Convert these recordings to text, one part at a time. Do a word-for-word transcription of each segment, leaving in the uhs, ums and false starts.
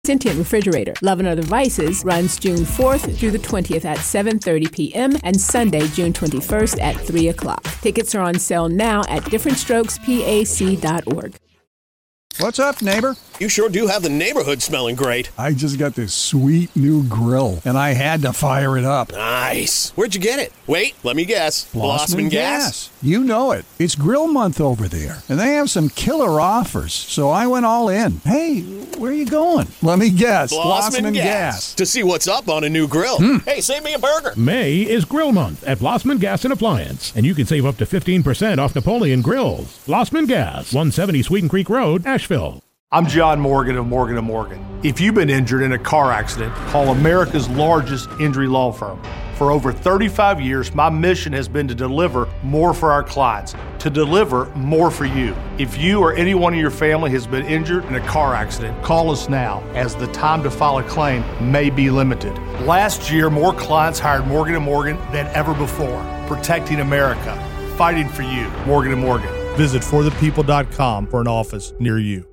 Sentient Refrigerator. Love and Other Vices runs June fourth through the twentieth at seven thirty p.m. and Sunday, June twenty-first at three o'clock. Tickets are on sale now at different strokes pac dot org. What's up, neighbor? You sure do have the neighborhood smelling great. I just got this sweet new grill, and I had to fire it up. Nice. Where'd you get it? Wait, let me guess. Blossman Gas. You know it. It's grill month over there, and they have some killer offers, so I went all in. Hey, where are you going? Let me guess. Blossman, Blossman Gas. Gas. To see what's up on a new grill. Hmm. Hey, save me a burger. May is Grill Month at Blossman Gas and Appliance, and you can save up to fifteen percent off Napoleon grills. Blossman Gas, one seventy Sweeten Creek Road, Asheville. I'm John Morgan of Morgan and Morgan. If you've been injured in a car accident, call America's largest injury law firm. For over thirty-five years, my mission has been to deliver more for our clients, to deliver more for you. If you or anyone in your family has been injured in a car accident, call us now, as the time to file a claim may be limited. Last year, more clients hired Morgan and Morgan than ever before, protecting America, fighting for you. Morgan and Morgan. Visit for the people dot com for an office near you.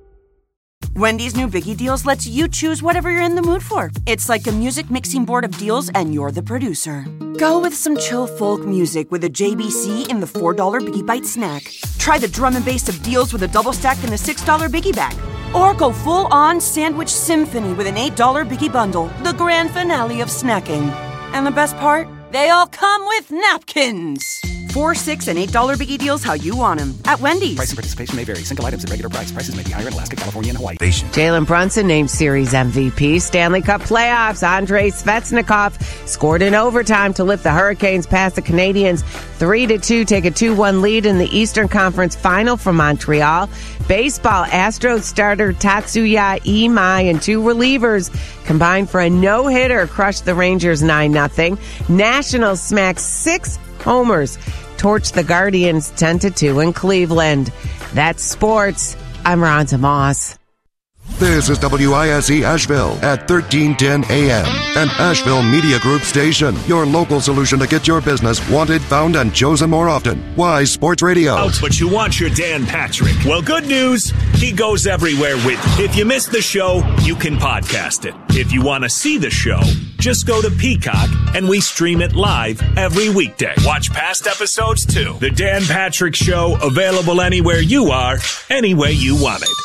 Wendy's new Biggie Deals lets you choose whatever you're in the mood for. It's like a music mixing board of deals, and you're the producer. Go with some chill folk music with a J B C in the four dollar Biggie Bite snack. Try the drum and bass of deals with a double stack in the six dollar Biggie Bag. Or go full-on sandwich symphony with an eight dollar Biggie Bundle, the grand finale of snacking. And the best part? They all come with napkins. Four, six, and eight dollar Biggie Deals how you want them at Wendy's. Price and participation may vary. Single items at regular price. Prices may be higher in Alaska, California, and Hawaii. Jalen Brunson named Series M V P. Stanley Cup playoffs. Andrei Svechnikov scored in overtime to lift the Hurricanes past the Canadiens three to two, take a two one lead in the Eastern Conference Final from Montreal. Baseball, Astros starter Tatsuya Imai and two relievers combined for a no-hitter, crushed the Rangers nine nothing. Nationals smacked six homers, torched the Guardians ten to two in Cleveland. That's sports. I'm Rhonda Moss. This is W I S E Asheville at thirteen ten A M, an Asheville Media Group station. Your local solution to get your business wanted, found, and chosen more often. Why Sports Radio? Out, but you want your Dan Patrick. Well, good news. He goes everywhere with you. If you missed the show, you can podcast it. If you want to see the show, just go to Peacock and we stream it live every weekday. Watch past episodes too. The Dan Patrick Show, available anywhere you are, any way you want it.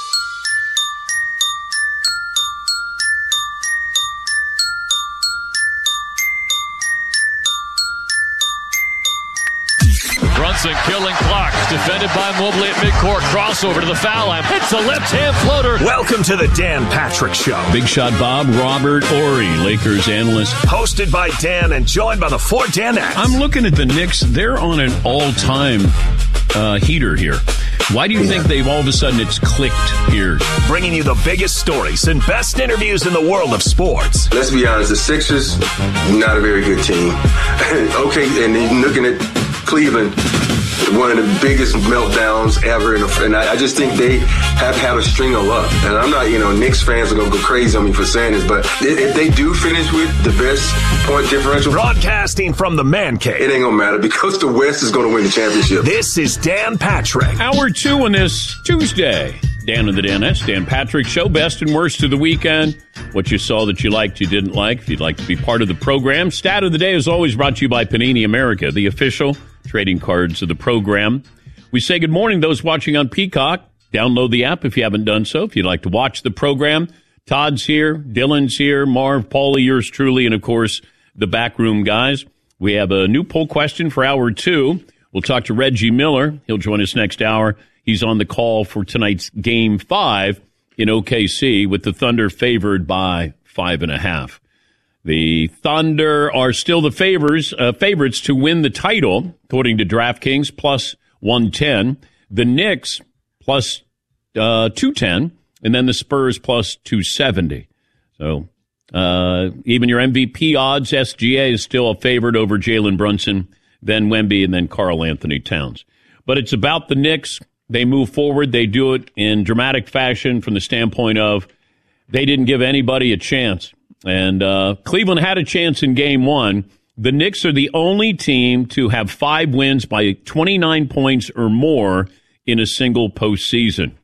Brunson killing clock. Defended by Mobley at midcourt. Crossover to the foul line. Hits a left-hand floater. Welcome to the Dan Patrick Show. Big shot Bob, Robert Horry, Lakers analyst. Hosted by Dan and joined by the four Danettes. I'm looking at the Knicks. They're on an all-time uh, heater here. Why do you yeah. think they've all of a sudden it's clicked here? Bringing you the biggest stories and best interviews in the world of sports. Let's be honest, the Sixers, not a very good team. Okay, and then looking at Cleveland, one of the biggest meltdowns ever, and I just think they have had a string of luck. And I'm not, you know, Knicks fans are going to go crazy on me for saying this, but if they do finish with the best point differential, broadcasting from the man cave, it ain't going to matter because the West is going to win the championship. This is Dan Patrick. Hour two on this Tuesday. Dan and the Danettes, Dan Patrick Show, best and worst of the weekend. What you saw that you liked, you didn't like. If you'd like to be part of the program, Stat of the Day is always brought to you by Panini America, the official trading cards of the program. We say good morning to those watching on Peacock. Download the app if you haven't done so. If you'd like to watch the program, Todd's here, Dylan's here, Marv, Paulie, yours truly, and of course, the backroom guys. We have a new poll question for hour two. We'll talk to Reggie Miller. He'll join us next hour. He's on the call for tonight's game five in O K C with the Thunder favored by five and a half. The Thunder are still the favors, uh, favorites to win the title, according to DraftKings, plus one ten. The Knicks, plus uh, two ten. And then the Spurs, plus two seventy. So uh, even your M V P odds, S G A is still a favorite over Jalen Brunson, then Wemby, and then Karl Anthony Towns. But it's about the Knicks. They move forward. They do it in dramatic fashion from the standpoint of they didn't give anybody a chance. And uh, Cleveland had a chance in game one. The Knicks are the only team to have five wins by twenty-nine points or more in a single postseason.